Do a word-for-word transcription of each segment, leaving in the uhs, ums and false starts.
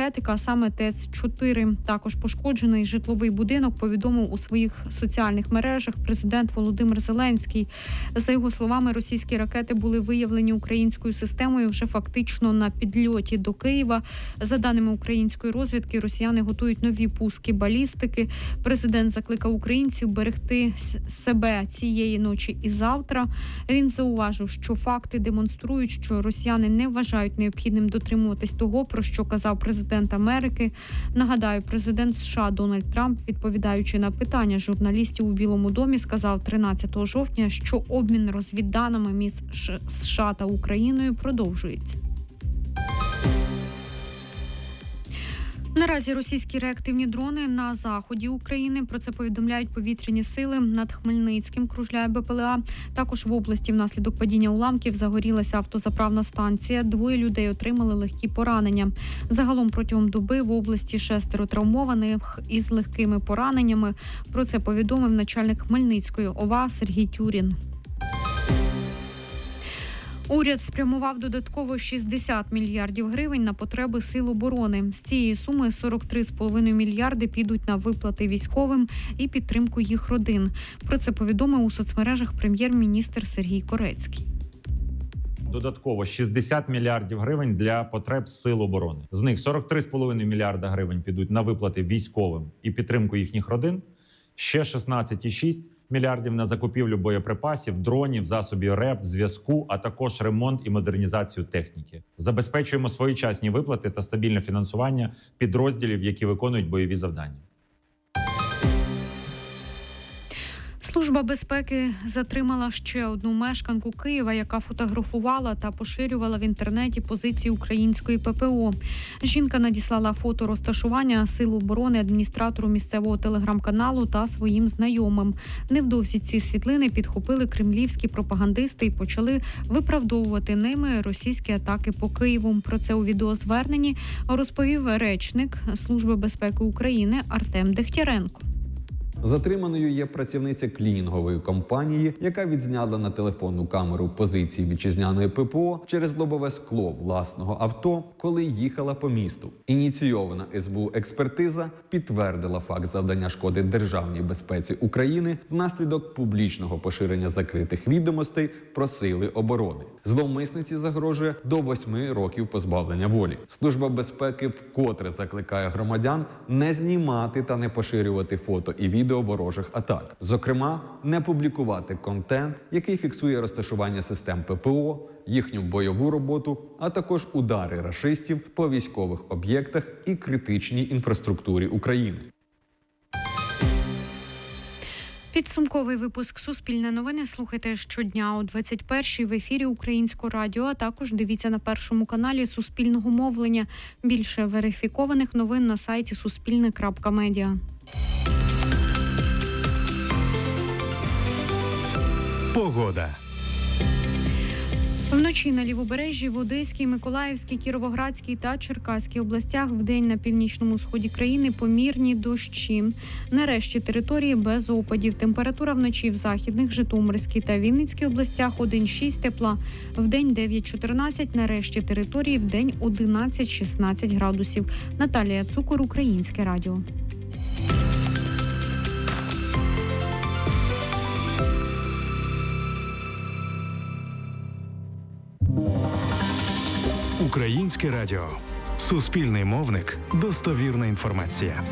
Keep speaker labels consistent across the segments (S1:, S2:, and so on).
S1: енергетика, а саме ТЕЦ чотири. Також пошкоджений житловий будинок, повідомив у своїх соціальних мережах президент Володимир Зеленський. За його словами, російські ракети були виявлені українською системою вже фактично на підльоті до Києва. За даними української розвідки, росіяни готують нові пуски балістики. Президент закликав українців берегти себе цієї ночі і завтра. Він зауважив, що факти демонструють, що росіяни не вважають необхідним дотримуватись того, про що казав президент Америки. Нагадаю, президент США Дональд Трамп, відповідаючи на питання журналістів у Білому домі, сказав тринадцятого жовтня, що обмін розвідданими між США та Україною продовжується. Наразі російські реактивні дрони на заході України. Про це повідомляють повітряні сили. Над Хмельницьким кружляє БПЛА. Також в області внаслідок падіння уламків загорілася автозаправна станція. Двоє людей отримали легкі поранення. Загалом протягом доби в області шестеро травмованих із легкими пораненнями. Про це повідомив начальник Хмельницької ОВА Сергій Тюрін. Уряд спрямував додатково шістдесят мільярдів гривень на потреби сил оборони. З цієї суми сорок три цілих п'ять десятих мільярди підуть на виплати військовим і підтримку їх родин. Про це повідомив у соцмережах прем'єр-міністр Сергій Корецький.
S2: Додатково шістдесят мільярдів гривень для потреб сил оборони. З них сорок три цілих п'ять десятих мільярда гривень підуть на виплати військовим і підтримку їхніх родин. Ще шістнадцять цілих шість десятих мільярдів на закупівлю боєприпасів, дронів, засобів РЕП, зв'язку, а також ремонт і модернізацію техніки. Забезпечуємо своєчасні виплати та стабільне фінансування підрозділів, які виконують бойові завдання.
S1: Служба безпеки затримала ще одну мешканку Києва, яка фотографувала та поширювала в інтернеті позиції української ППО. Жінка надіслала фото розташування сил оборони адміністратору місцевого телеграм-каналу та своїм знайомим. Невдовзі ці світлини підхопили кремлівські пропагандисти і почали виправдовувати ними російські атаки по Києву. Про це у відеозверненні розповів речник Служби безпеки України Артем Дегтяренко.
S3: Затриманою є працівниця клінінгової компанії, яка відзняла на телефонну камеру позиції вітчизняної ППО через лобове скло власного авто, коли їхала по місту. Ініційована ес бе у експертиза підтвердила факт завдання шкоди державній безпеці України внаслідок публічного поширення закритих відомостей про сили оборони. Зловмисниці загрожує до восьми років позбавлення волі. Служба безпеки вкотре закликає громадян не знімати та не поширювати фото і відео ворожих атак. Зокрема, не публікувати контент, який фіксує розташування систем ППО, їхню бойову роботу, а також удари рашистів по військових об'єктах і критичній інфраструктурі України.
S1: Підсумковий випуск «Суспільне новини» слухайте щодня о двадцять першій в ефірі Українського радіо, а також дивіться на першому каналі Суспільного мовлення. Більше верифікованих новин на сайті суспільне крапка медіа.
S4: Погода.
S1: Вночі на Лівобережжі, в Одеській, Миколаївській, Кіровоградській та Черкаській областях, вдень на північному сході країни помірні дощі. На решті території без опадів. Температура вночі в західних, Житомирській та Вінницькій областях один шість тепла, вдень дев'ять чотирнадцять, на решті території вдень одинадцять шістнадцять градусів. Наталія Цукор, Українське радіо.
S4: Українське радіо. Суспільний мовник. Достовірна інформація.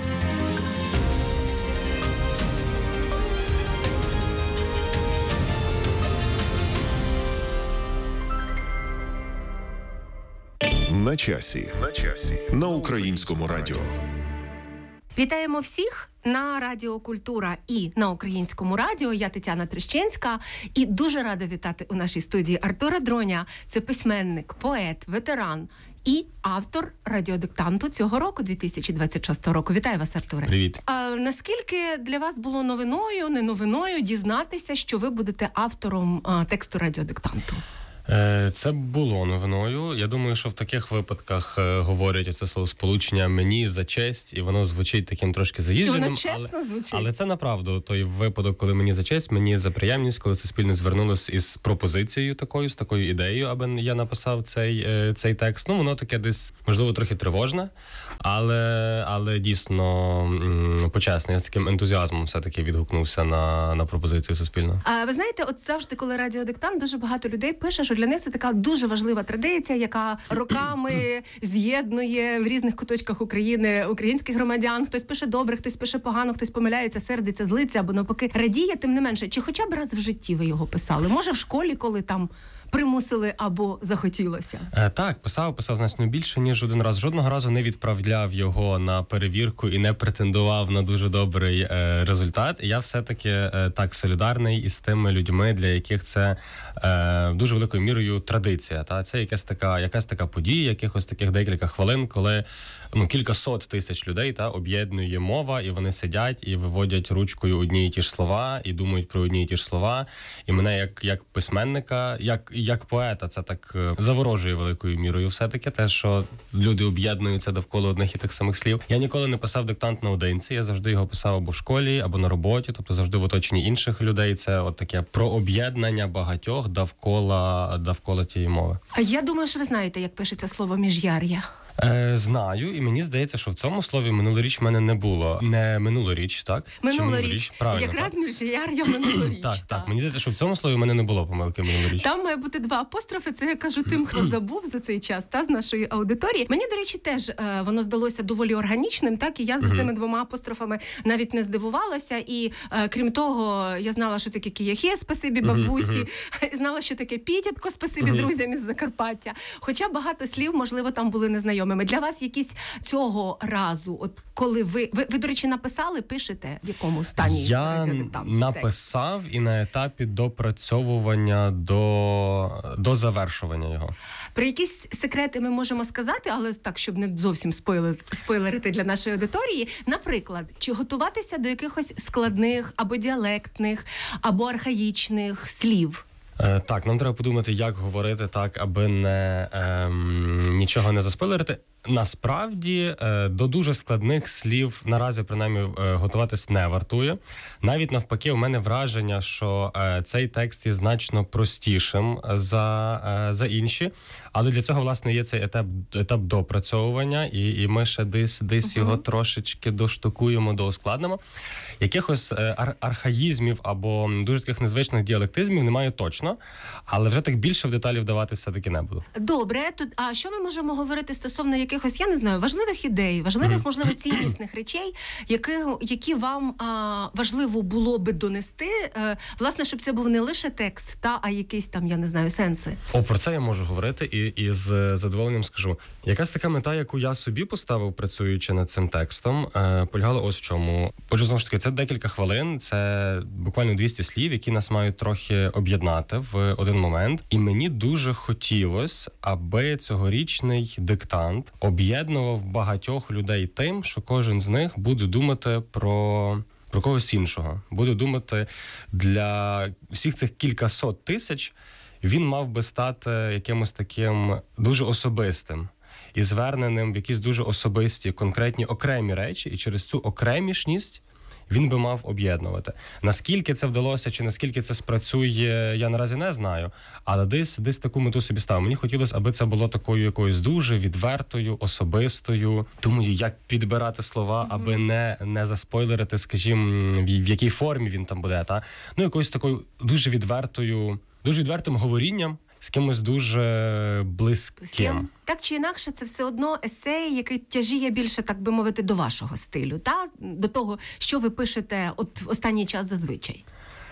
S5: На часі. На часі. На Українському радіо.
S6: Вітаємо всіх на Радіо Культура і на Українському радіо. Я Тетяна Трещенська і дуже рада вітати у нашій студії Артура Дроня. Це письменник, поет, ветеран і автор радіодиктанту цього року, дві тисячі двадцять шостого року. Вітаю вас, Артуре.
S7: Привіт.
S6: А, наскільки для вас було новиною, не новиною дізнатися, що ви будете автором а, тексту радіодиктанту?
S7: Це було новиною. Я думаю, що в таких випадках говорять це словосполучення «мені за честь», і воно звучить таким трошки заїждженим.
S6: І воно чесно
S7: але,
S6: звучить.
S7: Але це направду той випадок, коли мені за честь, мені за приємність, коли Суспільне звернулося із пропозицією такою, з такою ідеєю, аби я написав цей, цей текст. Ну, воно таке десь, можливо, трохи тривожне, але, але дійсно почесне. Я з таким ентузіазмом все-таки відгукнувся на, на пропозицію Суспільного.
S6: А ви знаєте, от завжди, коли радіодиктант, дуже багато людей пише, що для них це така дуже важлива традиція, яка роками з'єднує в різних куточках України українських громадян. Хтось пише добре, хтось пише погано, хтось помиляється, сердиться, злиться, або навпаки радіє. Тим не менше, чи хоча б раз в житті ви його писали? Може, в школі, коли там примусили або захотілося?
S7: Е, так, писав, писав значно більше, ніж один раз. Жодного разу не відправляв його на перевірку і не претендував на дуже добрий е, результат. Я все-таки е, так солідарний із тими людьми, для яких це е, дуже великою мірою традиція. Та? Це якась така, якась така подія, якихось таких декілька хвилин, коли ну, кілька сот тисяч людей та, об'єднує мова, і вони сидять і виводять ручкою одні і ті ж слова, і думають про одні і ті ж слова. І мене як, як письменника, як як поета, це так заворожує великою мірою все-таки, те, що люди об'єднуються довкола одних і тих самих слів. Я ніколи не писав диктант наодинці, я завжди його писав або в школі, або на роботі, тобто завжди в оточенні інших людей. Це от таке про об'єднання багатьох довкола, довкола тієї мови.
S6: А я думаю, що ви знаєте, як пишеться слово «міжяр'я».
S7: Е, знаю, і мені здається, що в цьому слові минулоріч в мене не було. Не минулоріч, так?
S6: Минулоріч.
S7: Правильно,
S6: якраз
S7: так?
S6: «міжяр'я» минулоріч.
S7: Так, так. Мені здається, що в цьому слові в мене не було помилки минулоріч.
S6: Там має бути два апострофи, це я кажу тим, хто забув за цей час, та, з нашої аудиторії. Мені, до речі, теж е, воно здалося доволі органічним, так, і я за цими двома апострофами навіть не здивувалася, і е, крім того, я знала, що таке кияхе, спасибі бабусі, знала, що таке пітятко, спасибі друзям із Закарпаття. Хоча багато слів, можливо, там були незнайомими. Для вас якісь цього разу, от коли ви, ви, ви, до речі, написали, пишете, в якому стані?
S7: Я написав і на етапі допрацьовування до, до завершування його.
S6: Про якісь секрети ми можемо сказати, але так, щоб не зовсім спойлер, спойлерити для нашої аудиторії. Наприклад, чи готуватися до якихось складних або діалектних, або архаїчних слів?
S7: Е, так, нам треба подумати, як говорити так, аби не ем, нічого не заспойлерити. Насправді, е, до дуже складних слів наразі, принаймні, е, готуватись не вартує. Навіть навпаки, у мене враження, що е, цей текст є значно простішим за, е, за інші. Але для цього, власне, є цей етап, етап допрацьовування, і, і ми ще десь, десь uh-huh. його трошечки доштукуємо, доускладнимо. Якихось е, ар- архаїзмів або дуже таких незвичних діалектизмів немає точно, але вже так більше в деталі вдаватися все-таки не буду.
S6: Добре, тут, а що ми можемо говорити стосовно якихось, я не знаю, важливих ідей, важливих, mm-hmm. можливо, ціннісних речей, які, які вам а, важливо було би донести, а, власне, щоб це був не лише текст, та, а якісь там, я не знаю, сенси?
S7: О, про це я можу говорити і, і з задоволенням скажу. Якась така мета, яку я собі поставив, працюючи над цим текстом, е, полягала ось в чому. Отже, знову ж таки, це декілька хвилин, це буквально двісті слів, які нас мають трохи об'єднати в один момент. І мені дуже хотілося, аби цьогорічний диктант об'єднував багатьох людей тим, що кожен з них буде думати про, про когось іншого. Буде думати, для всіх цих кількасот тисяч він мав би стати якимось таким дуже особистим і зверненим в якісь дуже особисті, конкретні, окремі речі, і через цю окремішність він би мав об'єднувати. Наскільки це вдалося, чи наскільки це спрацює, я наразі не знаю, але десь, десь таку мету собі ставив. Мені хотілося, аби це було такою якоюсь дуже відвертою, особистою. Думаю, як підбирати слова, mm-hmm. аби не, не заспойлерити, скажімо, в, в якій формі він там буде. Та? Ну, якоюсь такою дуже відвертою, дуже відвертим говорінням з кимось дуже близьким.
S6: Так чи інакше, це все одно есей, який тяжіє більше, так би мовити, до вашого стилю, та? До того, що ви пишете от в останній час зазвичай.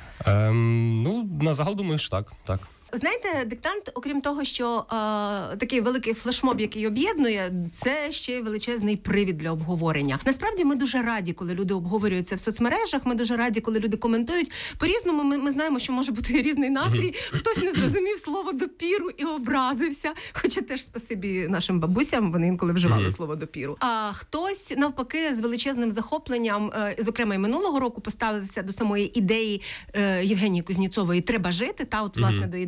S7: Ем, ну, на загал думаю, що так, так.
S6: Знаєте, диктант, окрім того, що е, такий великий флешмоб, який об'єднує, це ще величезний привід для обговорення. Насправді ми дуже раді, коли люди обговорюються в соцмережах, ми дуже раді, коли люди коментують. По-різному ми, ми знаємо, що може бути різний настрій. Хтось не зрозумів слово допіру і образився, хоча теж спасибі нашим бабусям, вони інколи вживали слово допіру. А хтось, навпаки, з величезним захопленням, е, зокрема і минулого року, поставився до самої ідеї е, Євгенії Кузніцової «Треба жити», та от, власне, до ідеї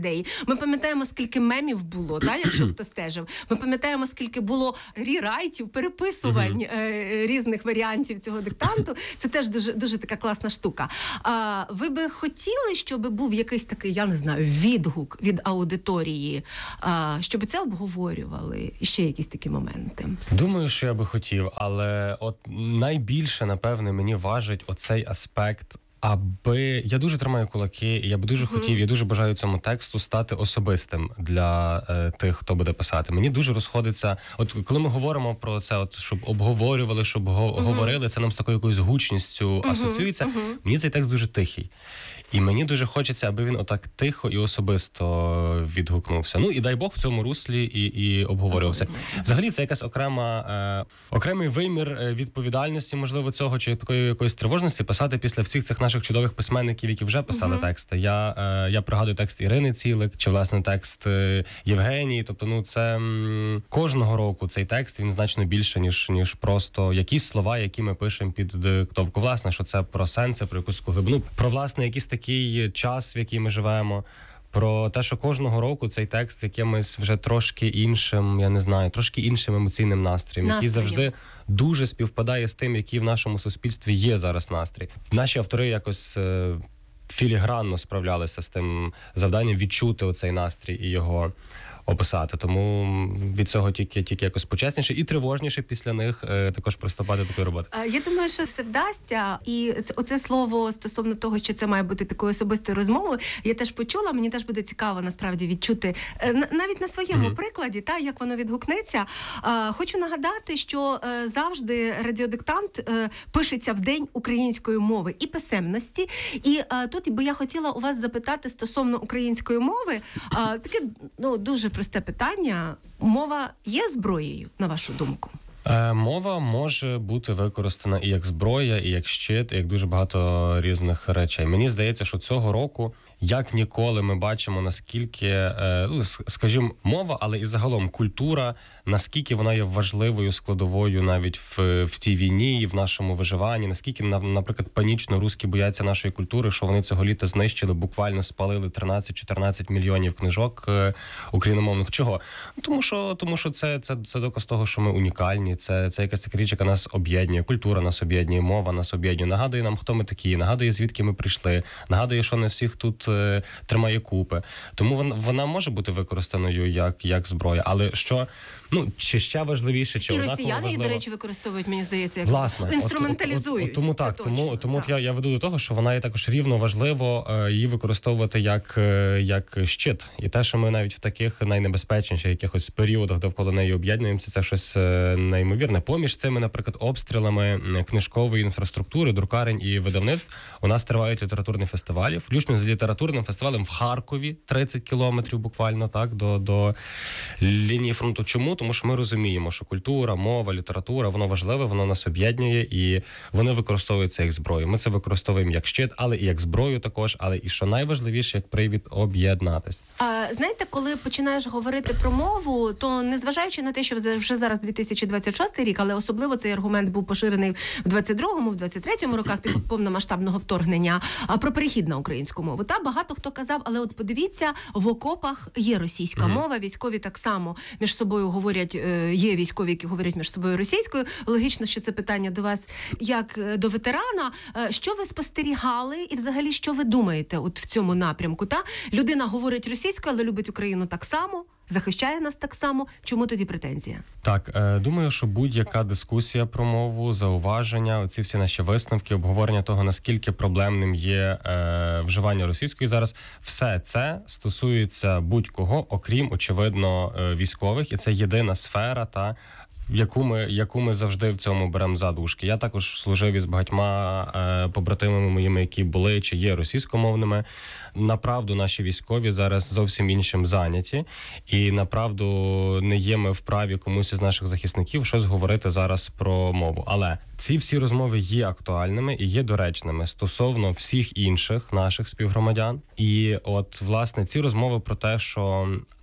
S6: ідеї. Ми пам'ятаємо, скільки мемів було, да, якщо хто стежив. Ми пам'ятаємо, скільки було рерайтів, переписувань mm-hmm. е, різних варіантів цього диктанту. Це теж дуже, дуже така класна штука. А, ви би хотіли, щоб був якийсь такий, я не знаю, відгук від аудиторії, а, щоб це обговорювали? І ще якісь такі моменти.
S7: Думаю, що я би хотів, але от найбільше, напевне, мені важить оцей аспект, аби я дуже тримаю кулаки, і я би дуже mm-hmm. хотів, я дуже бажаю цьому тексту стати особистим для е, тих, хто буде писати. Мені дуже розходиться, от коли ми говоримо про це, от щоб обговорювали, щоб го- mm-hmm. говорили, це нам з такою якоюсь гучністю mm-hmm. асоціюється. Mm-hmm. Мені цей текст дуже тихий. І мені дуже хочеться, аби він отак тихо і особисто відгукнувся. Ну і дай Бог в цьому руслі і, і обговорювався. Взагалі це якась окрема, е, окремий вимір відповідальності, можливо, цього, чи такої якоїсь тривожності писати після всіх цих наших чудових письменників, які вже писали uh-huh. тексти. Я, е, я пригадую текст Ірини Цілик, чи, власне, текст е, Євгенії. Тобто, ну, це м, кожного року цей текст, він значно більше, ніж, ніж просто якісь слова, які ми пишемо під диктовку. Власне, що це про сенси, про якусь глибину, про, власне, якісь такий час, в який ми живемо, про те, що кожного року цей текст з якимось вже трошки іншим, я не знаю, трошки іншим емоційним настроєм, який завжди дуже співпадає з тим, який в нашому суспільстві є зараз настрій. Наші автори якось е, філігранно справлялися з тим завданням відчути оцей настрій і його описати. Тому від цього тільки, тільки якось почесніше і тривожніше після них е, також приступати до такої роботи.
S6: Я думаю, що все вдасться. І це, оце слово стосовно того, що це має бути такою особистою розмовою, я теж почула. Мені теж буде цікаво, насправді, відчути е, навіть на своєму mm-hmm. прикладі, та, як воно відгукнеться. Е, хочу нагадати, що е, завжди радіодиктант е, пишеться в День української мови і писемності. І е, тут би я хотіла у вас запитати стосовно української мови. Е, таке, ну, дуже просте питання. Мова є зброєю, на вашу думку?
S7: Е, мова може бути використана і як зброя, і як щит, і як дуже багато різних речей. Мені здається, що цього року, як ніколи, ми бачимо, наскільки, е, ну, скажімо, мова, але і загалом культура, наскільки вона є важливою складовою навіть в, в тій війні і в нашому виживанні, наскільки, наприклад, панічно русські бояться нашої культури, що вони цього літа знищили, буквально спалили тринадцять-чотирнадцять мільйонів книжок е, україномовних. Чого? Тому що, тому що це, це, це доказ того, що ми унікальні, це, це якась така річ, яка нас об'єднує, культура нас об'єднує, мова нас об'єднує, нагадує нам, хто ми такі, нагадує, звідки ми прийшли, нагадує, що не всіх тут е, тримає купи. Тому вона, вона може бути використаною як, як зброя, але що, ну, чи ще важливіше, чи
S6: і
S7: однаково
S6: росіяни її,
S7: важливо...
S6: до речі, використовують, мені здається, як
S7: Власне,
S6: інструменталізують.
S7: От, от, от, тому так,
S6: це
S7: тому,
S6: точно,
S7: тому
S6: так.
S7: я, я веду до того, що вона є також рівно важливо е, її використовувати як, е, як щит. І те, що ми навіть в таких найнебезпечніших якихось періодах довкола неї об'єднуємося, це щось е, неймовірне. Поміж цими, наприклад, обстрілами книжкової інфраструктури, друкарень і видавництв у нас тривають літературні фестивалі, включно з літературним фестивалем в Харкові, тридцять кілометрів буквально так до, до лінії фронту. Чому? Тому що ми розуміємо, що культура, мова, література, воно важливе, воно нас об'єднує, і вони використовуються як зброю. Ми це використовуємо як щит, але і як зброю також, але і що найважливіше, як привід об'єднатись.
S6: А, знаєте, коли починаєш говорити про мову, то незважаючи на те, що вже зараз дві тисячі двадцять шостий рік, але особливо цей аргумент був поширений в двадцять другому, в двадцять третьому роках після повномасштабного вторгнення, а про перехід на українську мову. Та багато хто казав, але от подивіться, в окопах є російська mm-hmm. мова, військові так само між собою говорять, є військові, які говорять між собою російською. Логічно, що це питання до вас як до ветерана. Що ви спостерігали і взагалі що ви думаєте от в цьому напрямку? Та людина говорить російською, але любить Україну так само, захищає нас так само. Чому тоді претензія?
S7: Так, е, думаю, що будь-яка дискусія про мову, зауваження, оці всі наші висновки, обговорення того, наскільки проблемним є е, вживання російської зараз, все це стосується будь-кого, окрім, очевидно, е, військових, і це єдина сфера, та яку ми, яку ми завжди в цьому беремо задушки. Я також служив із багатьма е, побратимами моїми, які були чи є російськомовними. Направду наші військові зараз зовсім іншим зайняті. І направду не є ми вправі комусь із наших захисників щось говорити зараз про мову. Але ці всі розмови є актуальними і є доречними стосовно всіх інших наших співгромадян. І от, власне, ці розмови про те, що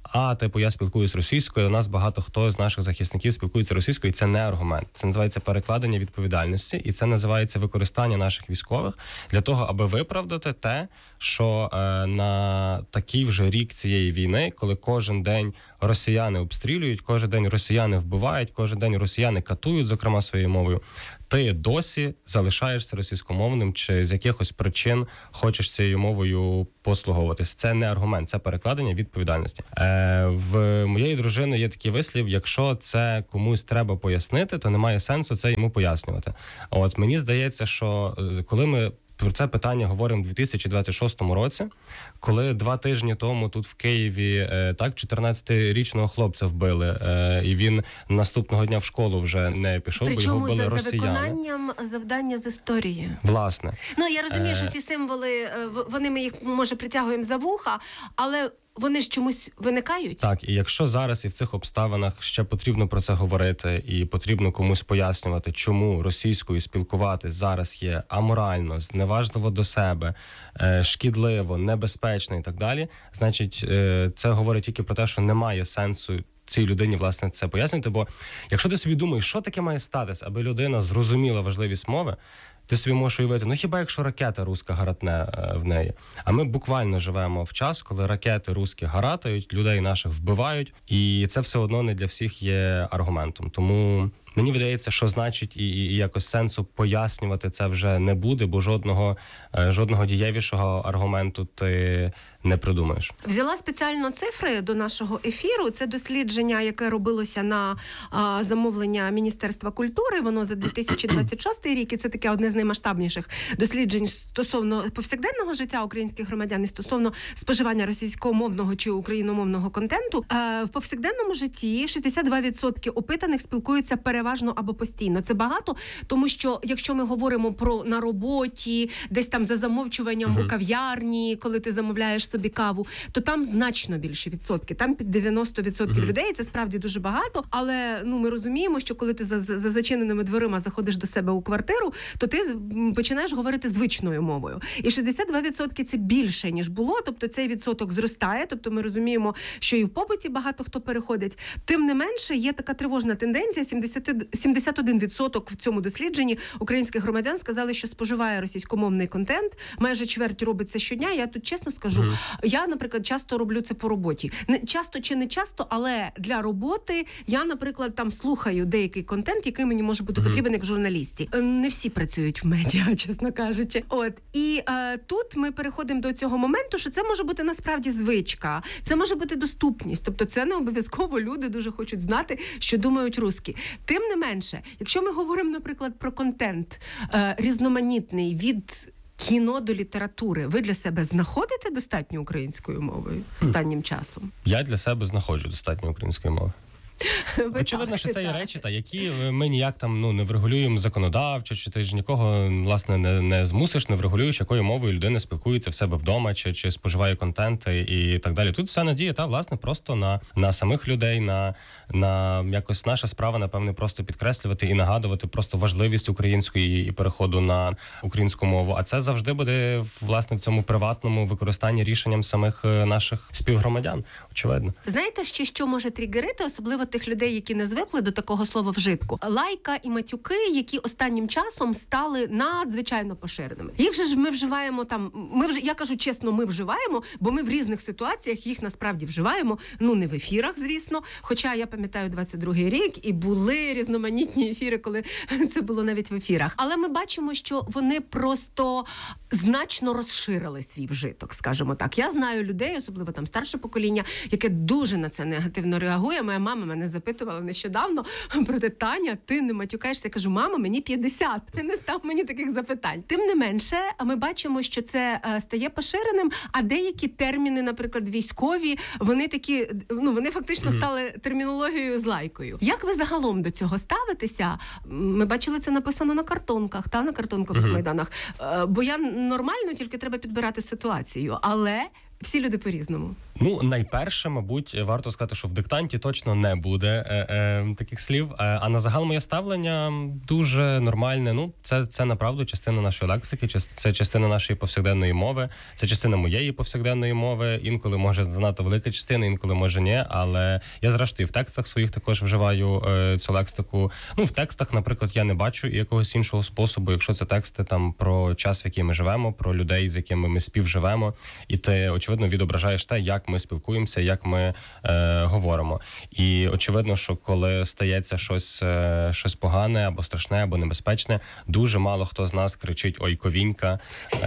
S7: а, типу, я спілкуюсь російською, у нас багато хто з наших захисників спілкується російською, і це не аргумент. Це називається перекладення відповідальності, і це називається використання наших військових для того, аби виправдати те, що е, на такий вже рік цієї війни, коли кожен день росіяни обстрілюють, кожен день росіяни вбивають, кожен день росіяни катують, зокрема своєю мовою, ти досі залишаєшся російськомовним чи з якихось причин хочеш цією мовою послуговуватись. Це не аргумент, це перекладення відповідальності. Е, в моєї дружини є такий вислів: якщо це комусь треба пояснити, то немає сенсу це йому пояснювати. От мені здається, що коли ми про це питання говоримо в дві тисячі двадцять шостому році, коли два тижні тому тут в Києві так чотирнадцятирічного хлопця вбили, і він наступного дня в школу вже не пішов,
S6: Причому
S7: бо його били
S6: за,
S7: росіяни.
S6: за виконанням завдання з історії.
S7: Власне.
S6: Ну, я розумію,
S7: Е...
S6: що ці символи, вони ми їх, може, притягуємо за вуха, але вони ж чомусь виникають.
S7: Так, і якщо зараз і в цих обставинах ще потрібно про це говорити, і потрібно комусь пояснювати, чому російською спілкувати зараз є аморально, зневажливо до себе, шкідливо, небезпечно і так далі, значить, це говорить тільки про те, що немає сенсу цій людині, власне, це пояснити. Бо якщо ти собі думаєш, що таке має статися, аби людина зрозуміла важливість мови, ти собі можеш уявити, ну хіба якщо ракета руська гаратне в неї? А ми буквально живемо в час, коли ракети руські гаратають, людей наших вбивають, і це все одно не для всіх є аргументом. Тому мені видається, що значить і, і якось сенсу пояснювати це вже не буде, бо жодного, жодного дієвішого аргументу ти не придумаєш.
S6: Взяла спеціально цифри до нашого ефіру. Це дослідження, яке робилося на а, замовлення Міністерства культури. Воно за дві тисячі двадцять шостий рік, і це таке одне з наймасштабніших досліджень стосовно повсякденного життя українських громадян і стосовно споживання російськомовного чи україномовного контенту. А, в повсякденному житті шістдесят два відсотки опитаних спілкуються переважно або постійно. Це багато, тому що якщо ми говоримо про на роботі, десь там за замовчуванням uh-huh. у кав'ярні, коли ти замовляєш собі каву, то там значно більші відсотки. Там під дев'яносто відсотків uh-huh. людей, це справді дуже багато, але ну ми розуміємо, що коли ти за, за зачиненими дверима заходиш до себе у квартиру, то ти починаєш говорити звичною мовою. І шістдесят два відсотки це більше, ніж було, тобто цей відсоток зростає, тобто ми розуміємо, що і в побуті багато хто переходить. Тим не менше, є така тривожна тенденція, сімдесят один відсоток в цьому дослідженні українських громадян сказали, що споживає російськомовний контент, майже чверть робить це щодня. Я тут чесно скажу, mm. я, наприклад, часто роблю це по роботі. Не часто чи не часто, але для роботи я, наприклад, там слухаю деякий контент, який мені може бути mm. потрібен як журналісті. Не всі працюють в медіа, чесно кажучи. От. І е, тут ми переходимо до цього моменту, що це може бути насправді звичка, це може бути доступність. Тобто це не обов'язково люди дуже хочуть знати, що думають русські. Тим не менше, якщо ми говоримо, наприклад, про контент е, різноманітний від кіно до літератури, ви для себе знаходите достатньо українською мовою останнім часом?
S7: Я для себе знаходжу достатньо української мови.
S6: Ви
S7: Очевидно,
S6: так,
S7: що це є
S6: так.
S7: речі, та які ми ніяк там ну не врегулюємо законодавчо, чи ти ж нікого власне не, не змусиш, не врегулюєш, якою мовою людина спілкується в себе вдома, чи, чи споживає контент і, і так далі. Тут вся надія, та власне просто на, на самих людей, на, на якось наша справа, напевне, просто підкреслювати і нагадувати просто важливість української і переходу на українську мову. А це завжди буде власне в цьому приватному використанні рішенням самих наших співгромадян. Очевидно.
S6: Знаєте, ще що може тригерити, особливо тих людей, які не звикли до такого слова вжитку? Лайка і матюки, які останнім часом стали надзвичайно поширеними. Їх же ж ми вживаємо там, ми вже, я кажу чесно, ми вживаємо, бо ми в різних ситуаціях їх насправді вживаємо, ну не в ефірах, звісно, хоча я пам'ятаю двадцять другий рік і були різноманітні ефіри, коли це було навіть в ефірах. Але ми бачимо, що вони просто значно розширили свій вжиток, скажімо так. Я знаю людей, особливо там старше покоління, яке дуже на це негативно реагує. Моя мама мене запитувала нещодавно про те: Таня, ти не матюкаєшся? Я кажу: мама, мені п'ятдесят, ти не став мені таких запитань. Тим не менше, ми бачимо, що це стає поширеним, а деякі терміни, наприклад, військові, вони такі, ну, вони фактично mm-hmm. стали термінологією з лайкою. Як ви загалом до цього ставитеся? Ми бачили це написано на картонках, та на картонкових mm-hmm. майданах. Бо я нормально, тільки треба підбирати ситуацію. Але всі люди по-різному.
S7: Ну, найперше, мабуть, варто сказати, що в диктанті точно не буде е, е, таких слів. Е, а на загал моє ставлення дуже нормальне. Ну, це, це направду частина нашої лексики, це частина нашої повсякденної мови, це частина моєї повсякденної мови. Інколи може занадто велика частина, інколи може ні. Але я, зрештою, в текстах своїх також вживаю е, цю лексику. Ну, в текстах, наприклад, я не бачу якогось іншого способу, якщо це тексти там про час, в який ми живемо, про людей, з якими ми співживемо, і ти, очевидно, відображаєш те, як ми спілкуємося, як ми е, говоримо. І очевидно, що коли стається щось, е, щось погане, або страшне, або небезпечне, дуже мало хто з нас кричить «Ой, ковінька»,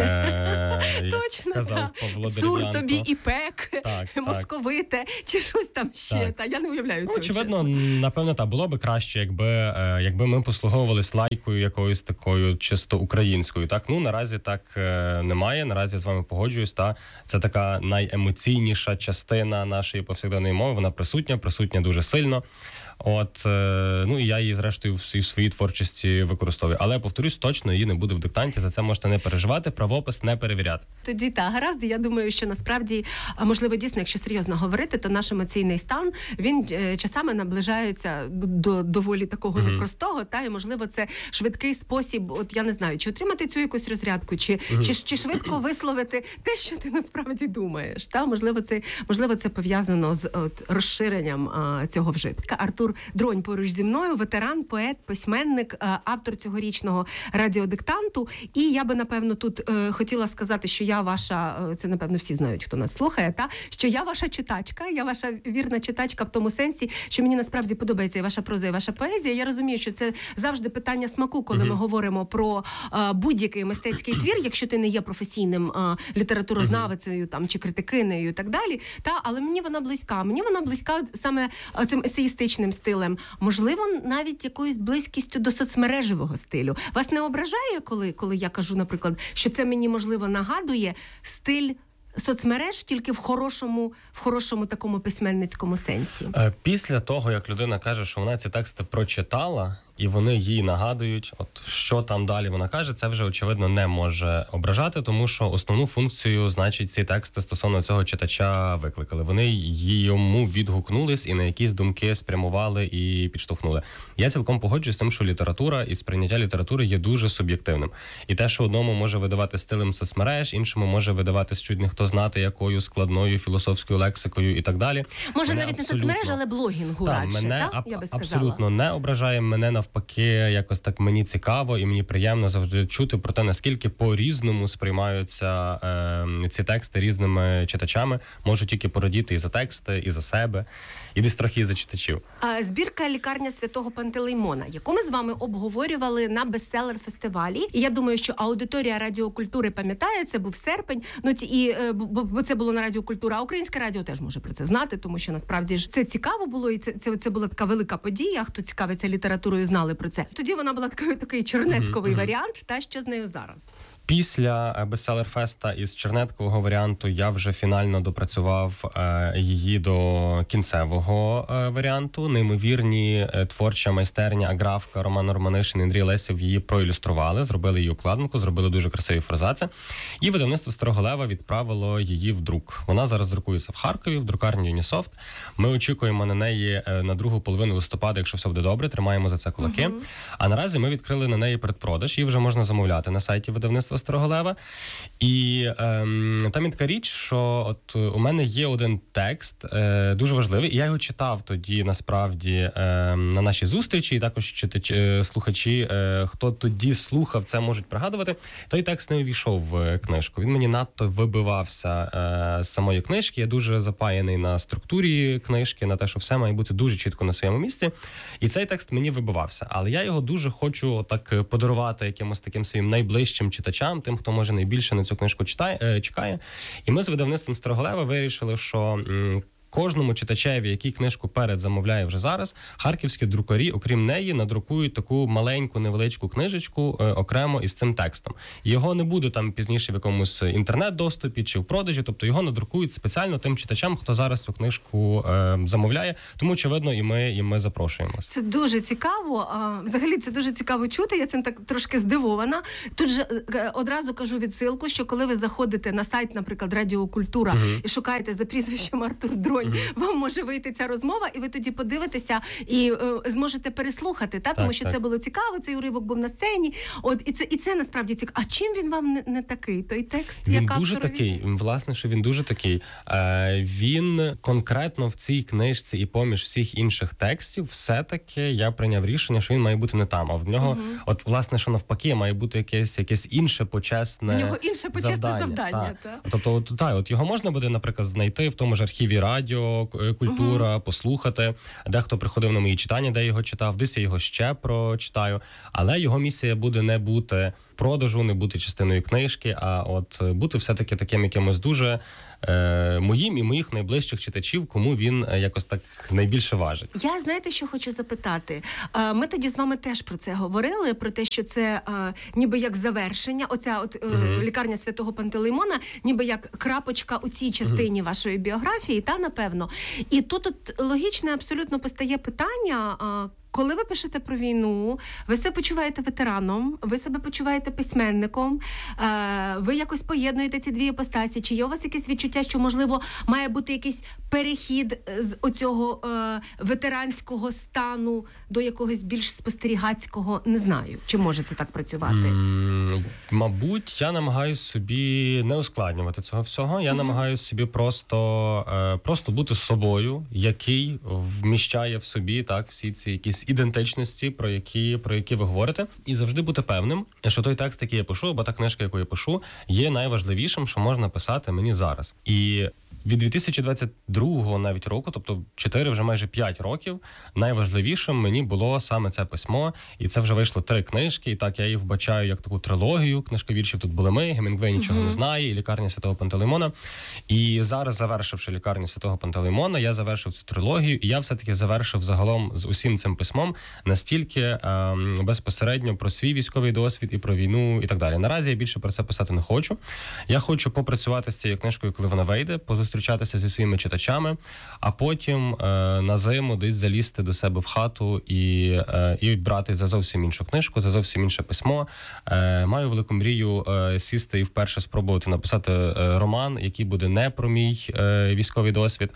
S7: е,
S6: Точно,
S7: казав
S6: так.
S7: Павло
S6: Цур
S7: Дерев'янко.
S6: тобі і пек,
S7: Так, так.
S6: московите, чи щось там ще.
S7: Так.
S6: Та, я не уявляю
S7: Ну,
S6: цього,
S7: очевидно,
S6: чесно.
S7: напевно, так, було би краще, якби, е, якби ми послуговувались лайкою якоюсь такою чисто українською. Так, ну, наразі так е, немає, наразі я з вами погоджуюсь, та це така найемоційніша частина нашої повсякденної мови, вона присутня, присутня дуже сильно. От, е, ну і я її, зрештою, в своїй, в своїй творчості використовую. Але, повторюсь, точно її не буде в диктанті, за це можете не переживати, правопис не перевіряти.
S6: Тоді так, гаразд. Я думаю, що насправді, а, можливо, дійсно, якщо серйозно говорити, то наш емоційний стан, він е, часами наближається до, до доволі такого
S7: Мгм.
S6: непростого, та, і, можливо, це швидкий спосіб, от я не знаю, чи отримати цю якусь розрядку, чи, чи, чи швидко висловити те, що ти насправді думаєш. Та, можливо, це, можливо, це пов'язано з от, розширенням а, цього вжитка. Артур Дронь поруч зі мною, ветеран, поет, письменник, а, автор цьогорічного радіодиктанту. І я би, напевно, тут е, хотіла сказати, що я ваша, е, це, напевно, всі знають, хто нас слухає, та, що я ваша читачка, я ваша вірна читачка в тому сенсі, що мені насправді подобається і ваша проза, і ваша поезія. Я розумію, що це завжди питання смаку, коли ми говоримо про е, будь-який мистецький твір, якщо ти не є професійним е, літературознавицею там, чи критикинею і так далі. Та, але мені вона близька. Мені вона близька саме е, цим есеїстичним стилем. Можливо, навіть якоюсь близькістю до соцмережевого стилю. Вас не ображає, коли, коли я кажу, наприклад, що це мені, можливо, нагадує стиль соцмереж тільки в хорошому, в хорошому такому письменницькому сенсі?
S7: Е, Після того, як людина каже, що вона ці тексти прочитала, і вони їй нагадують, от що там далі вона каже, це вже, очевидно, не може ображати, тому що основну функцію, значить, ці тексти стосовно цього читача викликали. Вони йому відгукнулись і на якісь думки спрямували і підштовхнули. Я цілком погоджуюсь з тим, що література і сприйняття літератури є дуже суб'єктивним. І те, що одному може видавати стилем соцмереж, іншому може видавати чуть не хто знати якою складною філософською лексикою і так далі.
S6: Може,
S7: Мене
S6: навіть не
S7: абсолютно-
S6: соцмереж, але блогінгу
S7: Так,
S6: радше,
S7: мене
S6: так?
S7: аб-
S6: Я би сказала.
S7: абсолютно не ображає, мене навпаки якось так мені цікаво і мені приємно завжди чути про те, наскільки по-різному сприймаються е, ці тексти різними читачами. Можу тільки порадіти і за тексти, і за себе, і десь трохи і за читачів.
S6: А, збірка «Лікарня Святого Пантелеймона», яку ми з вами обговорювали на бестселер-фестивалі. І я думаю, що аудиторія Радіокультури пам'ятає, це був серпень, ну, ті, і, е, бо, бо це було на Радіокультура, а Українське радіо теж може про це знати, тому що насправді ж це цікаво було, і це, це, це була така велика подія, хто цікавиться літературою, знали про це. Тоді вона була такий, такий чернетковий
S7: Мгм, мгм.
S6: варіант, та що з нею зараз?
S7: Після бестселер-феста із чернеткового варіанту я вже фінально допрацював е, її до кінцевого е, варіанту. Неймовірні е, творча майстерня, аграфка, Роман Романишин, Андрій Лесів її проілюстрували, зробили її укладинку, зробили дуже красиві фразаци. І видавництво Старого Лева відправило її в друк. Вона зараз друкується в Харкові, в друкарні Юнісофт. Ми очікуємо на неї е, на другу половину листопада, якщо все буде добре, тримаємо за це кулаки. Uh-huh. А наразі ми відкрили на неї предпродаж, її вже можна замовляти на сайті видавництва Старого Лева. І ем, там є така річ, що от у мене є один текст е, дуже важливий, і я його читав тоді, насправді, е, на нашій зустрічі, і також читач, е, слухачі, е, хто тоді слухав, це можуть пригадувати. Той текст не увійшов в книжку. Він мені надто вибивався е, з самої книжки. Я дуже запаяний на структурі книжки, на те, що все має бути дуже чітко на своєму місці. І цей текст мені вибивався. Але я його дуже хочу так подарувати якимось таким своїм найближчим читачам, тим, хто може найбільше на цю книжку читає, чекає. І ми з видавництвом Старого Лева вирішили, що м, кожному читачеві, який книжку передзамовляє вже зараз, харківські друкарі, окрім неї, надрукують таку маленьку, невеличку книжечку е, окремо із цим текстом. Його не буде там пізніше в якомусь інтернет-доступі чи в продажі, тобто його надрукують спеціально тим читачам, хто зараз цю книжку е, замовляє. Тому, очевидно, і ми, і ми запрошуємо.
S6: Це дуже цікаво. А, взагалі, це дуже цікаво чути. Я цим так трошки здивована. Тут же е, одразу кажу відсилку, що коли ви заходите на сайт, наприклад, Радіо Культура, uh-huh. і шукаєте за прізвищем Артур Дронь, uh-huh. вам може вийти ця розмова, і ви тоді подивитеся і е, зможете переслухати, та? Тому так, що так. Це було цікаво, цей уривок був на сцені. От, і це, і це насправді цікаво. А чим він вам не, не такий? Той текст,
S7: він
S6: як
S7: дуже
S6: авторові?
S7: Такий. Власне, що він дуже такий. Е, він конкретно в цій книжці і поміж всіх інших текстів все-таки я прийняв рішення, що він має бути не там, а в нього, uh-huh. от, власне, що навпаки, має бути якесь, якесь інше почесне
S6: В нього інше почесне завдання. завдання
S7: та. Та. Тобто, от, та, от його можна буде, наприклад, знайти в тому ж архіві Радіо Культура, uh-huh. послухати. Дехто приходив на мої читання, де я його читав, десь я його ще прочитаю. Але його місія буде не бути продажу, не бути частиною книжки, а от бути все-таки таким якимось дуже е, моїм і моїх найближчих читачів, кому він якось так найбільше важить.
S6: Я, знаєте, що хочу запитати? Ми тоді з вами теж про це говорили, про те, що це е, ніби як завершення, оця от е, uh-huh. лікарня Святого Пантелеймона, ніби як крапочка у цій частині uh-huh. вашої біографії, та, напевно. І тут от логічне абсолютно постає питання, е, коли ви пишете про війну, ви себе почуваєте ветераном, ви себе почуваєте письменником, е, ви якось поєднуєте ці дві іпостасі. Чи є у вас якесь відчуття, що, можливо, має бути якийсь перехід з оцього е, ветеранського стану до якогось більш спостерігацького? Не знаю, чи може це так працювати?
S7: Mm, мабуть, я намагаюся собі не ускладнювати цього всього. Я mm-hmm. намагаюся собі просто, е, просто бути собою, який вміщає в собі так всі ці якісь ідентичності, про які, про які ви говорите, і завжди бути певним, що той текст, який я пишу, або та книжка, яку я пишу, є найважливішим, що можна писати мені зараз. І від дві тисячі двадцять другого навіть року, тобто чотири, вже майже п'ять років, найважливішим мені було саме це письмо, і це вже вийшло три книжки, і так я їх вбачаю як таку трилогію, книжка віршів «Тут були ми», Гемінгвей «Нічого uh-huh. не знає», і «Лікарня Святого Пантелеймона». І зараз, завершивши «Лікарню Святого Пантелеймона», я завершив цю трилогію, і я все-таки завершив загалом з усім цим письмом настільки е, безпосередньо про свій військовий досвід і про війну і так далі. Наразі я більше про це писати не хочу. Я хочу попрацювати з цією книжкою, коли вона вийде, позустрічатися зі своїми читачами, а потім е, на зиму десь залізти до себе в хату і, е, і брати за зовсім іншу книжку, за зовсім інше письмо. Е, маю велику мрію е, сісти і вперше спробувати написати е, роман, який буде не про мій е, військовий досвід.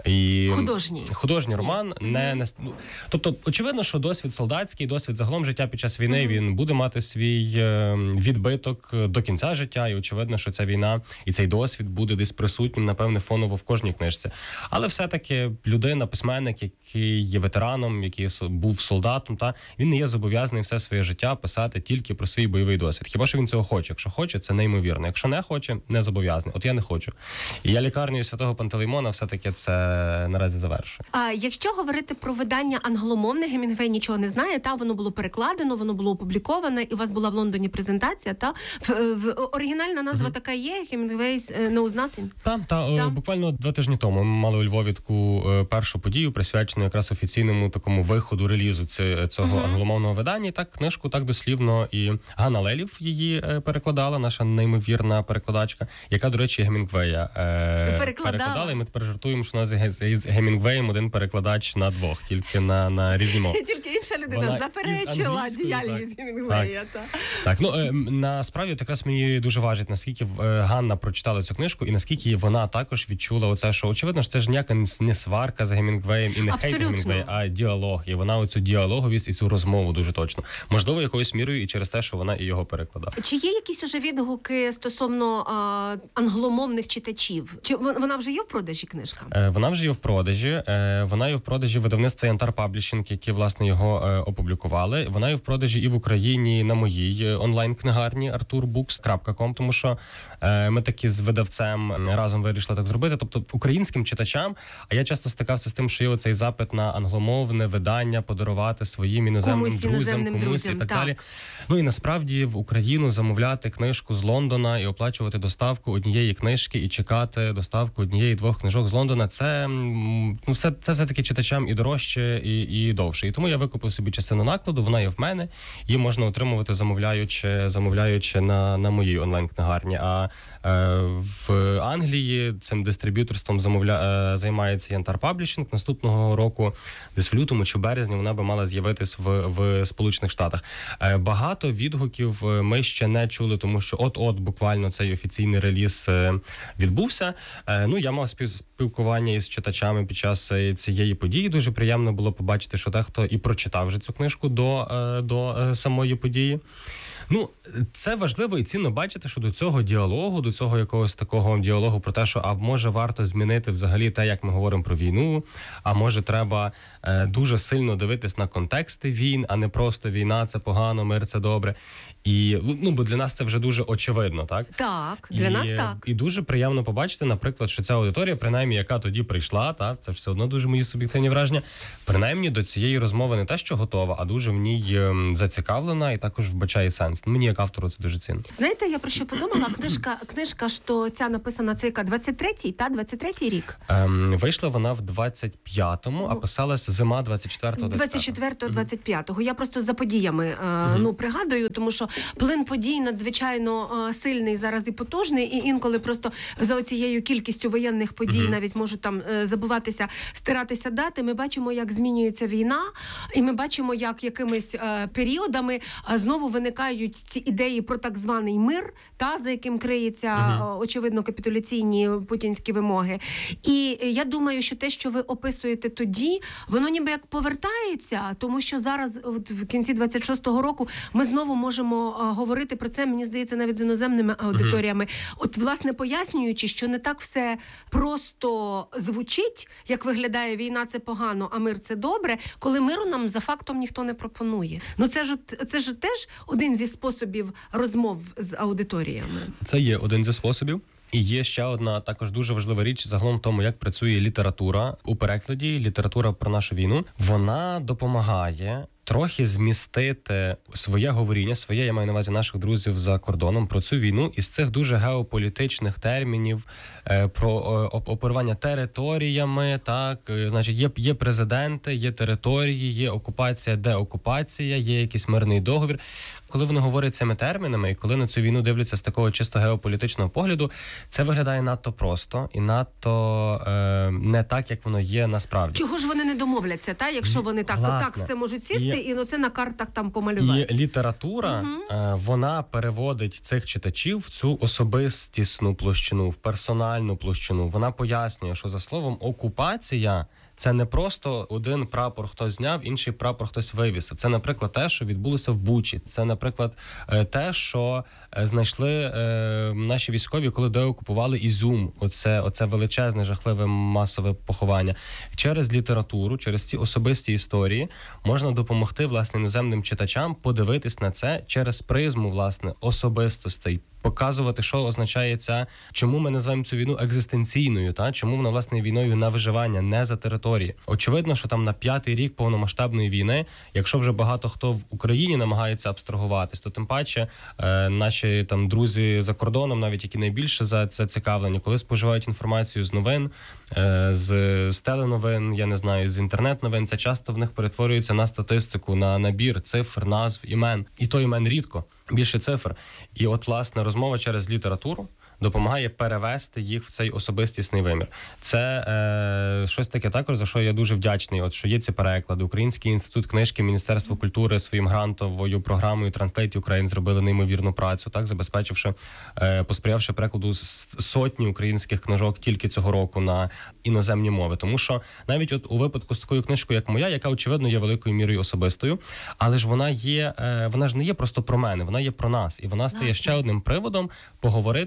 S7: І
S6: художній.
S7: Художній роман. Не, не, ну, тобто, очевидно, що досвід солдатський, досвід загалом життя під час війни, mm-hmm. він буде мати свій е, відбиток до кінця життя, і очевидно, що ця війна і цей досвід буде десь присутнім, напевне, фоново в кожній книжці. Але все-таки людина, письменник, який є ветераном, який був солдатом, та він не є зобов'язаний все своє життя писати тільки про свій бойовий досвід. Хіба що він цього хоче? Якщо хоче, це неймовірно. Якщо не хоче, не зобов'язаний. От я не хочу. І я «Лікарню Святого Пантелеймона» все-таки це наразі завершую. А
S6: якщо говорити про видання англомовне, Гемінгвей «Нічого не знає», та воно було перекладено, воно було опубліковане, і у вас була в Лондоні презентація, та в, в оригінальна назва mm-hmm. така є, Hemingway's Knows Nothing.
S7: Та, та, та. Буквально два тижні тому ми мали у Львові таку першу подію, присвячену якраз офіційному такому виходу, релізу цього uh-huh. англомовного видання. І так книжку так дослівно і Ганна Лелів її перекладала, наша неймовірна перекладачка, яка, до речі, Гемінгвея е- перекладала. І ми тепер жартуємо, що у нас із Гемінгвеєм один перекладач на двох, тільки на, на різні мови.
S6: Тільки інша людина Вона заперечила діяльність Гемінгвея.
S7: Так, так. так ну е- насправді якраз мені дуже важить, наскільки Ганна прочитала цю книжку і наскільки вона також відчула оце, що очевидно, що це ж ніяка не сварка з Гемінгвеєм і не хейт Гемінгвея, а діалог. І вона оцю діалоговість і цю розмову дуже точно. Можливо, якоюсь мірою і через те, що вона і його перекладала.
S6: Чи є якісь уже відгуки стосовно а, англомовних читачів? Чи вона вже є в продажі, книжка?
S7: Е, вона вже є в продажі. Е, вона є в продажі видавництва Янтар Паблішинг, які, власне, його е, опублікували. Вона є в продажі і в Україні на моїй онлайн-книгарні артур букс крапка ком, тому що е, ми таки з видавцем разом вирішили так зробити, тобто українським читачам, а я часто стикався з тим, що є оцей запит на англомовне видання подарувати своїм іноземним
S6: Комусь
S7: друзям,
S6: іноземним
S7: комусь
S6: друзям,
S7: і так,
S6: так.
S7: далі. Ну і насправді в Україну замовляти книжку з Лондона і оплачувати доставку однієї книжки і чекати доставку однієї-двох книжок з Лондона, це, м, ну, все, це все-таки читачам і дорожче, і, і довше. І тому я викупив собі частину накладу, вона є в мене, її можна отримувати, замовляючи, замовляючи на, на моїй онлайн-книгарні. А е, в Англії цим дистриб'юторством замовля... е, займається Янтар Паблішинг. Наступного року, десь в лютому чи березні, вона би мала з'явитись в, в Сполучених Штатах. Е, багато відгуків ми ще не чули, тому що от-от буквально цей офіційний реліз е, відбувся. Е, ну, я мав спів... спілкування із читачами під час цієї події. Дуже приємно було побачити, що дехто і прочитав вже цю книжку до, е, до е, самої події. Ну, це важливо і цінно бачити, що до цього діалогу, до цього якогось такого діалогу про те, що а може варто змінити взагалі те, як ми говоримо про війну, а може треба е, дуже сильно дивитись на контексти війн, а не просто війна, це погано, мир, це добре. І, ну, бо для нас це вже дуже очевидно, так?
S6: Так, для
S7: і,
S6: нас так.
S7: І дуже приємно побачити, наприклад, що ця аудиторія, принаймні, яка тоді прийшла, так, це все одно дуже мої суб'єктивні враження, принаймні до цієї розмови не те, що готова, а дуже в ній ем, зацікавлена і також вбачає сенс. Мені як автору це дуже цінно.
S6: Знаєте, я про що подумала? Книжка, книжка, що ця написана, це яка, двадцять третій, та, двадцять третій рік?
S7: Ем, вийшла вона в двадцять п'ятому, а писалася зима двадцять четвертого
S6: двадцять четвертого двадцять п'ятого. Я просто за подіями е, uh-huh. ну, пригадую, тому що плин подій надзвичайно е, сильний зараз і потужний, і інколи просто за оцією кількістю воєнних подій uh-huh. навіть можуть там е, забуватися, стиратися дати. Ми бачимо, як змінюється війна, і ми бачимо, як якимись е, періодами е, знову виникають ці ідеї про так званий мир, та, за яким криється, uh-huh. очевидно, капітуляційні путінські вимоги. І я думаю, що те, що ви описуєте тоді, воно ніби як повертається, тому що зараз, от, в кінці двадцять шостого року, ми знову можемо а, говорити про це, мені здається, навіть з іноземними аудиторіями. Uh-huh. От, власне, пояснюючи, що не так все просто звучить, як виглядає війна, це погано, а мир – це добре, коли миру нам за фактом ніхто не пропонує. Ну, це ж, це ж теж один зі способів розмов з аудиторіями.
S7: Це є один зі способів. І є ще одна також дуже важлива річ загалом в тому, як працює література у перекладі, література про нашу війну. Вона допомагає трохи змістити своє говоріння, своє, я маю на увазі наших друзів за кордоном, про цю війну із цих дуже геополітичних термінів, е, про е, оперування територіями, так, е, значить, є, є президенти, є території, є окупація, деокупація, є якийсь мирний договір. Коли вони говорять цими термінами, і коли на цю війну дивляться з такого чисто геополітичного погляду, це виглядає надто просто і надто е, не так, як воно є насправді.
S6: Чого ж вони не домовляться, та, якщо вони так, так все можуть сісти і, і ну, це на картах там помалювати?
S7: І література, угу. е, вона переводить цих читачів в цю особистісну площину, в персональну площину. Вона пояснює, що за словом окупація це не просто один прапор хтось зняв, інший прапор хтось вивісив. Це, наприклад, те, що відбулося в Бучі. Це, наприклад, те, що знайшли е, наші військові, коли деокупували Ізюм. Оце, оце величезне, жахливе масове поховання. Через літературу, через ці особисті історії можна допомогти, власне, іноземним читачам подивитись на це через призму, власне, особистостей. Показувати, що означає ця, чому ми називаємо цю війну екзистенційною, та чому вона, власне, війною на виживання, не за території. Очевидно, що там на п'ятий рік повномасштабної війни, якщо вже багато хто в Україні намагається абстрагуватись, то тим паче е, наші там друзі за кордоном, навіть які найбільше за це цікавлені, коли споживають інформацію з новин, е, з, з теленовин, я не знаю, з інтернет-новин, це часто в них перетворюється на статистику, на набір цифр, назв, імен. І то імен рідко. Більше цифр. І от, власне, розмова через літературу допомагає перевести їх в цей особистісний вимір. Це е, щось таке також, за що я дуже вдячний, от що є ці переклади. Український інститут книжки, Міністерство культури своїм грантовою програмою Translate Ukraine зробили неймовірну працю, так, забезпечивши, е, посприявши перекладу сотні українських книжок тільки цього року на іноземні мови. Тому що навіть от у випадку з такою книжкою, як моя, яка, очевидно, є великою мірою особистою, але ж вона є, е, вона ж не є просто про мене, вона є про нас. І вона стає ще одним приводом поговорити за кордоном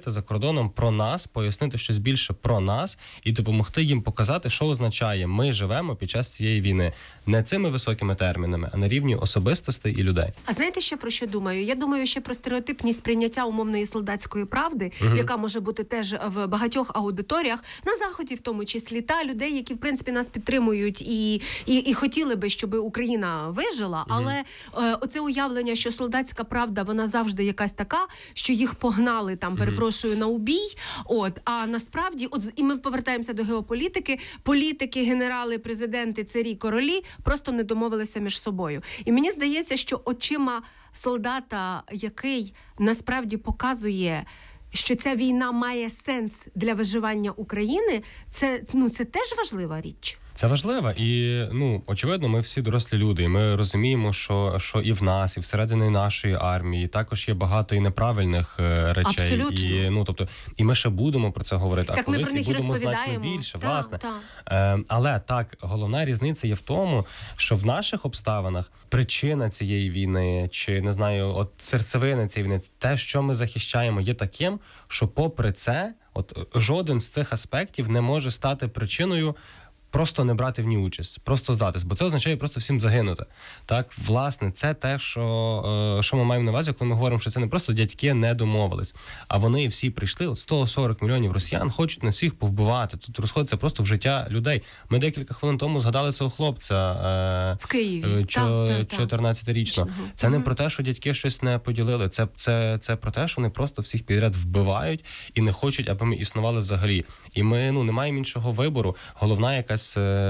S7: кордоном про нас, пояснити щось більше про нас і допомогти їм показати, що означає ми живемо під час цієї війни. Не цими високими термінами, а на рівні особистостей і людей.
S6: А знаєте, ще про що думаю? Я думаю, ще про стереотипні сприйняття умовної солдатської правди, угу. яка може бути теж в багатьох аудиторіях, на Заході в тому числі, та людей, які, в принципі, нас підтримують і, і, і хотіли би, щоб Україна вижила, угу. але е, оце уявлення, що солдатська правда, вона завжди якась така, що їх погнали, там, перепрошую, на убій, от, а насправді, от, і ми повертаємося до геополітики, політики, генерали, президенти, царі, королі просто не домовилися між собою. І мені здається, що очима солдата, який насправді показує, що ця війна має сенс для виживання України, це, ну, це теж важлива річ.
S7: Це важливо, і, ну, очевидно, ми всі дорослі люди, і ми розуміємо, що, що і в нас, і всередині нашої армії також є багато і неправильних е, речей.
S6: Абсолютно.
S7: І, ну, тобто, і ми ще будемо про це говорити,
S6: так
S7: а колись
S6: ми
S7: і будемо значно більше,
S6: та,
S7: власне.
S6: Та.
S7: Е, але так, головна різниця є в тому, що в наших обставинах причина цієї війни, чи, не знаю, от серцевина цієї війни, те, що ми захищаємо, є таким, що попри це, от жоден з цих аспектів не може стати причиною просто не брати в ній участь, просто здатись, бо це означає просто всім загинути. Так, власне, це те, що, що ми маємо на увазі, коли ми говоримо, що це не просто дядьки не домовились, а вони всі прийшли, от сто сорок мільйонів росіян хочуть на всіх повбивати. Тут розходиться просто в життя людей. Ми декілька хвилин тому згадали цього хлопця
S6: в Києві,
S7: чотирнадцятирічного. Це не про те, що дядьки щось не поділили, це, це, це про те, що вони просто всіх підряд вбивають і не хочуть, аби ми існували взагалі. І ми, ну, не маємо іншого вибору. Головна якась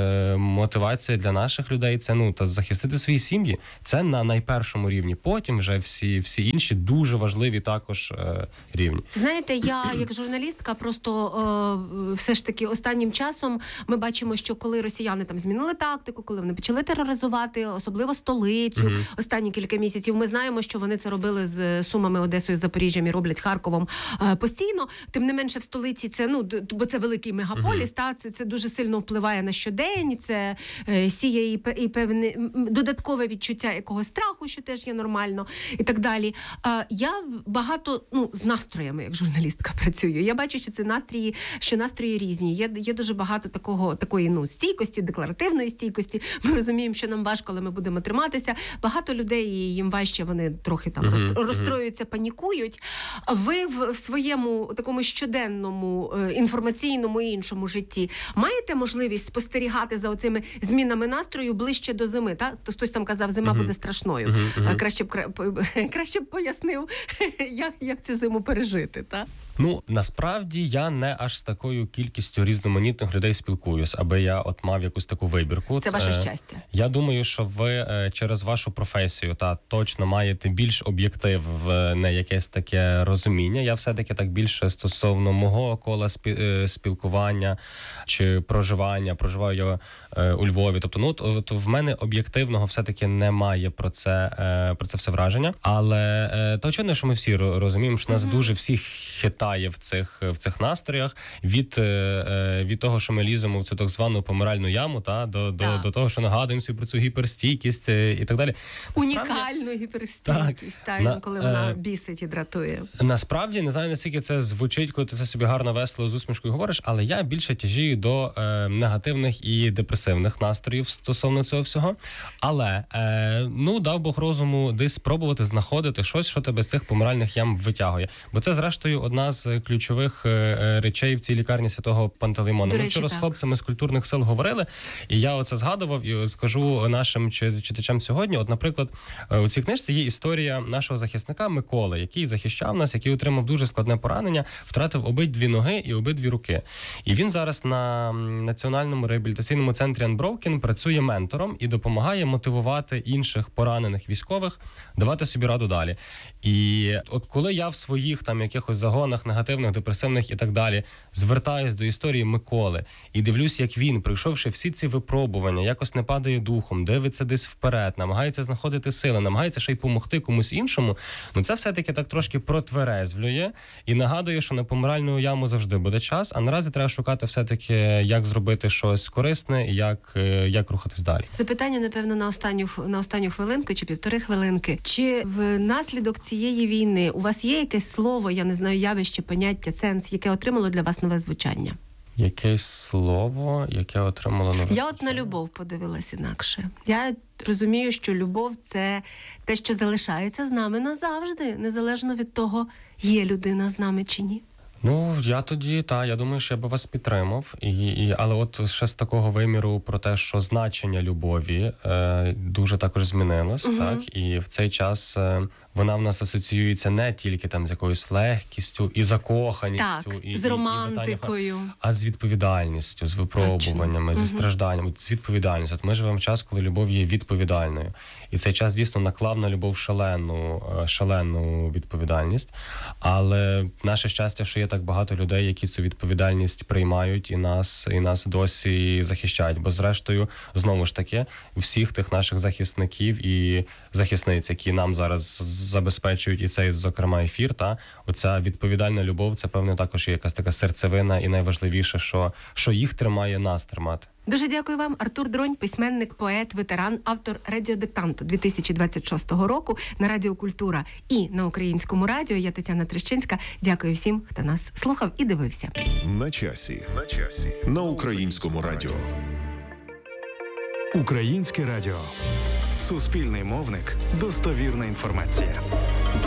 S7: мотивація для наших людей – це, ну, та захистити свої сім'ї. Це на найпершому рівні. Потім вже всі, всі інші дуже важливі також е, рівні.
S6: Знаєте, я як журналістка просто е, все ж таки останнім часом ми бачимо, що коли росіяни там змінили тактику, коли вони почали тероризувати, особливо столицю, mm-hmm. останні кілька місяців, ми знаємо, що вони це робили з Сумами, Одесою, Запоріжжям і роблять Харковом е, постійно. Тим не менше в столиці це, ну, бо це великий мегаполіс, mm-hmm. та, це, це дуже сильно впливає на щодень, це е, сіє і, і певне додаткове відчуття якогось страху, що теж є нормально, і так далі. Е, я багато, ну, з настроями, як журналістка, працюю. Я бачу, що це настрої, що настрої різні. Є, є дуже багато такого, такої, ну, стійкості, декларативної стійкості. Ми розуміємо, що нам важко, але ми будемо триматися. Багато людей, їм важче, вони трохи там mm-hmm. розстроюються, панікують. Ви в своєму такому щоденному, інформаційному і іншому житті маєте можливість спостерігати за оцими змінами настрою ближче до зими, так? Хтось там казав, зима uh-huh. буде страшною. Uh-huh. Uh-huh. Краще б краще б пояснив, як, як цю зиму пережити, так?
S7: Ну, насправді, я не аж з такою кількістю різноманітних людей спілкуюсь, аби я от мав якусь таку вибірку.
S6: Це ваше щастя.
S7: Я думаю, що ви через вашу професію та точно маєте більш об'єктив в не якесь таке розуміння. Я все-таки так більше стосовно мого кола спілкування чи проживання, проживаю я е, у Львові. Тобто, ну, то, то в мене об'єктивного все-таки немає про це, е, про це все враження. Але е, то очевидно, що ми всі розуміємо, що нас mm-hmm. дуже всіх хитає в цих, в цих настроях. Від, е, від того, що ми ліземо в цю так звану помиральну яму, та, до, до, до того, що нагадуємо собі про цю гіперстійкість і так далі.
S6: Унікальну гіперстійкість, так, та, на, коли вона е, бісить і дратує.
S7: Насправді, не знаю, наскільки це звучить, коли ти це собі гарно, весело, з усмішкою говориш, але я більше тяжію до е, негативних і депресивних настроїв стосовно цього всього. Але, е, ну, дав Бог розуму десь спробувати знаходити щось, що тебе з цих помиральних ям витягує. Бо це, зрештою, одна з ключових е, речей в цій лікарні Святого Пантелеймона. Ми вчора з хлопцями з культурних сил говорили, і я оце згадував, і скажу нашим читачам сьогодні. От, наприклад, у цій книжці є історія нашого захисника Миколи, який захищав нас, який отримав дуже складне поранення, втратив обидві ноги і обидві руки. І він зараз на Національному реабілітаційному центрі Unbroken працює ментором і допомагає мотивувати інших поранених військових давати собі раду далі. І от коли я в своїх там якихось загонах негативних, депресивних і так далі звертаюсь до історії Миколи і дивлюсь, як він, пройшовши всі ці випробування, якось не падає духом, дивиться десь вперед, намагається знаходити сили, намагається ще й допомогти комусь іншому, ну це все-таки так трошки протверезвлює і нагадує, що на помиральну яму завжди буде час, а наразі треба шукати все-таки, як зробити, щоб щось корисне, і як, е, як рухатись далі.
S6: Запитання, напевно, на останню на останню хвилинку чи півтори хвилинки. Чи внаслідок цієї війни у вас є якесь слово, я не знаю, явище, поняття, сенс, яке отримало для вас нове звучання?
S7: Якесь слово, яке отримало нове.
S6: Я от на любов подивилась інакше. Я розумію, що любов – це те, що залишається з нами назавжди, незалежно від того, є людина з нами чи ні.
S7: Ну, я тоді, та, я думаю, що я би вас підтримав. І, і, але от ще з такого виміру про те, що значення любові е, дуже також змінилось,
S6: Угу.
S7: так? І в цей час е, вона в нас асоціюється не тільки там з якоюсь легкістю і закоханістю,
S6: Так,
S7: і,
S6: з
S7: і,
S6: романтикою.
S7: і а з відповідальністю, з випробуваннями,
S6: Точно.
S7: зі
S6: Мгм.
S7: стражданнями, з відповідальністю. От ми живемо в час, коли любов є відповідальною. І цей час дійсно наклав на любов шалену, е, шалену відповідальність. Але наше щастя, що є так багато людей, які цю відповідальність приймають і нас, і нас досі захищають. Бо зрештою, знову ж таки, всіх тих наших захисників і захисниць, які нам зараз забезпечують і цей, зокрема, ефір, та оця відповідальна любов, це, певне, також є якась така серцевина і найважливіше, що, що їх тримає, нас тримати.
S6: Дуже дякую вам. Артур Дронь, письменник, поет, ветеран, автор радіодиктанту дві тисячі двадцять шостого року на Радіо Культура і на Українському радіо. Я Тетяна Трещинська. Дякую всім, хто нас слухав і дивився.
S5: На часі. На часі. На Українському радіо.
S4: Українське радіо. Суспільний мовник. Достовірна інформація.